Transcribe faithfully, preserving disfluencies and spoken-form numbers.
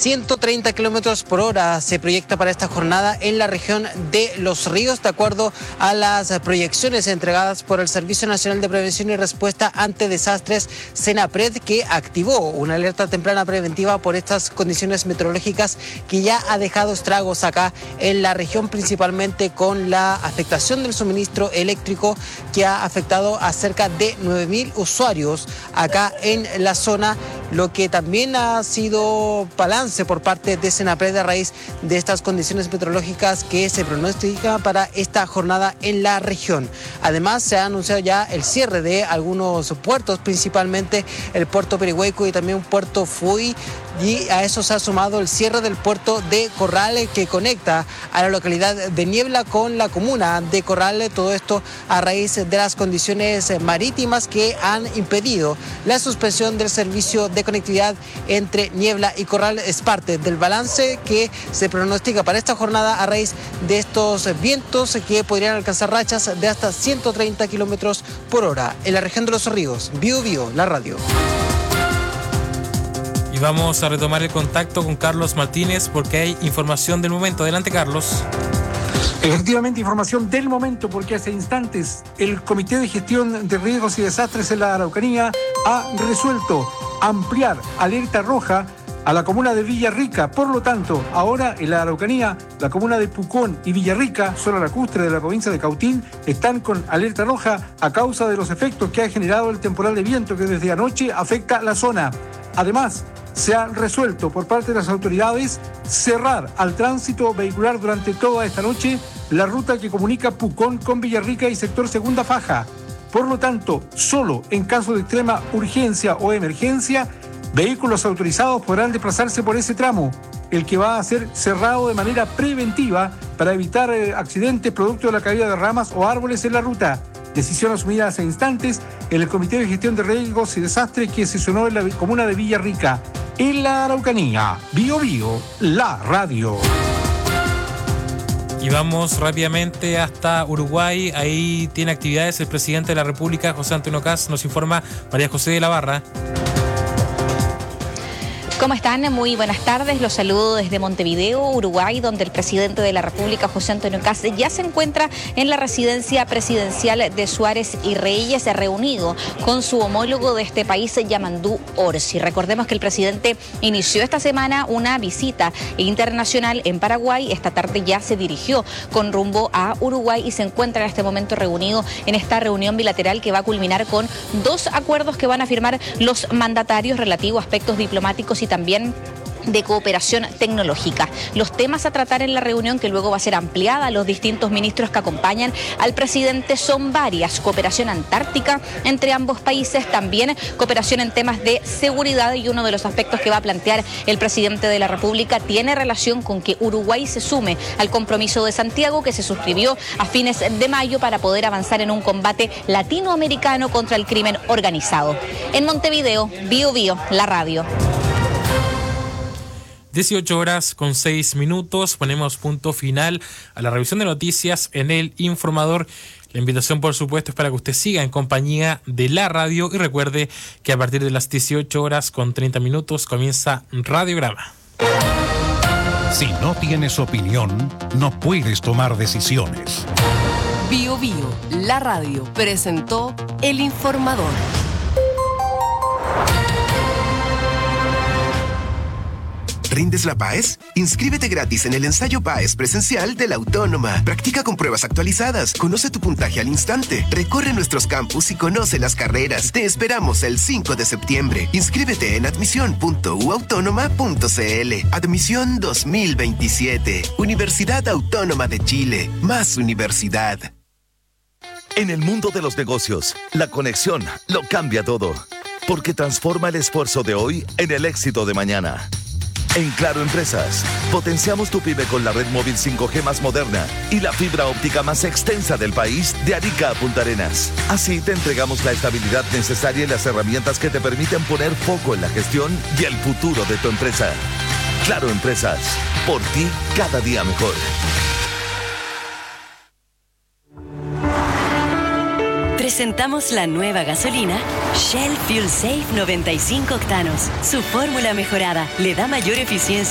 ciento treinta kilómetros por hora se proyecta para esta jornada en la región de Los Ríos, de acuerdo a las proyecciones entregadas por el Servicio Nacional de Prevención y Respuesta ante Desastres, SENAPRED, que activó una alerta temprana preventiva por estas condiciones meteorológicas que ya ha dejado estragos acá en la región, principalmente con la afectación del suministro eléctrico que ha afectado a cerca de nueve mil usuarios acá en la zona, lo que también ha sido balance por parte de SENAPRED a raíz de estas condiciones meteorológicas que se pronostican para esta jornada en la región. Además, se ha anunciado ya el cierre de algunos puertos, principalmente el puerto Perihueco y también puerto Fui, y a eso se ha sumado el cierre del puerto de Corral, que conecta a la localidad de Niebla con la comuna de Corral. Todo esto a raíz de las condiciones marítimas que han impedido la suspensión del servicio de conectividad entre Niebla y Corral. Es parte del balance que se pronostica para esta jornada a raíz de estos vientos que podrían alcanzar rachas de hasta ciento treinta kilómetros por hora en la región de Los Ríos. Bio Bio, la radio. Y vamos a retomar el contacto con Carlos Martínez porque hay información del momento. Adelante, Carlos. Efectivamente, información del momento, porque hace instantes el Comité de Gestión de Riesgos y Desastres en la Araucanía ha resuelto ampliar alerta roja a la comuna de Villarrica. Por lo tanto, ahora en la Araucanía, la comuna de Pucón y Villarrica, zona lacustre de la provincia de Cautín, están con alerta roja a causa de los efectos que ha generado el temporal de viento que desde anoche afecta la zona. Además, se ha resuelto por parte de las autoridades cerrar al tránsito vehicular durante toda esta noche la ruta que comunica Pucón con Villarrica y sector Segunda Faja. Por lo tanto, solo en caso de extrema urgencia o emergencia, vehículos autorizados podrán desplazarse por ese tramo, el que va a ser cerrado de manera preventiva para evitar eh, accidentes producto de la caída de ramas o árboles en la ruta. Decisión asumida hace instantes en el Comité de Gestión de Riesgos y Desastres que sesionó en la comuna de Villarrica, en la Araucanía. Bio Bio, la radio. Y vamos rápidamente hasta Uruguay. Ahí tiene actividades el presidente de la República, José Antonio Kast. Nos informa María José de la Barra. ¿Cómo están? Muy buenas tardes. Los saludo desde Montevideo, Uruguay, donde el presidente de la República, José Antonio Kast, ya se encuentra en la residencia presidencial de Suárez y Reyes, reunido con su homólogo de este país, Yamandú Orsi. Recordemos que el presidente inició esta semana una visita internacional en Paraguay. Esta tarde ya se dirigió con rumbo a Uruguay y se encuentra en este momento reunido en esta reunión bilateral que va a culminar con dos acuerdos que van a firmar los mandatarios relativos a aspectos diplomáticos y también de cooperación tecnológica. Los temas a tratar en la reunión, que luego va a ser ampliada a los distintos ministros que acompañan al presidente, son varias. Cooperación antártica entre ambos países, también cooperación en temas de seguridad, y uno de los aspectos que va a plantear el presidente de la República tiene relación con que Uruguay se sume al compromiso de Santiago que se suscribió a fines de mayo para poder avanzar en un combate latinoamericano contra el crimen organizado. En Montevideo, Bio Bio, la radio. dieciocho horas con seis minutos, ponemos punto final a la revisión de noticias en El Informador. La invitación, por supuesto, es para que usted siga en compañía de la radio y recuerde que a partir de las dieciocho horas con treinta minutos comienza Radiograma. Si no tienes opinión, no puedes tomar decisiones. Bio Bio, la radio, presentó El Informador. ¿Rindes la PAES? Inscríbete gratis en el ensayo PAES presencial de la Autónoma. Practica con pruebas actualizadas, conoce tu puntaje al instante, recorre nuestros campus y conoce las carreras. Te esperamos el cinco de septiembre. Inscríbete en admisión punto u autónoma punto c l. Admisión dos mil veintisiete. Universidad Autónoma de Chile. Más universidad. En el mundo de los negocios, la conexión lo cambia todo, porque transforma el esfuerzo de hoy en el éxito de mañana. En Claro Empresas, potenciamos tu pyme con la red móvil cinco G más moderna y la fibra óptica más extensa del país, de Arica a Punta Arenas. Así te entregamos la estabilidad necesaria y las herramientas que te permiten poner foco en la gestión y el futuro de tu empresa. Claro Empresas, por ti cada día mejor. Presentamos la nueva gasolina Shell Fuel Safe noventa y cinco octanos. Su fórmula mejorada le da mayor eficiencia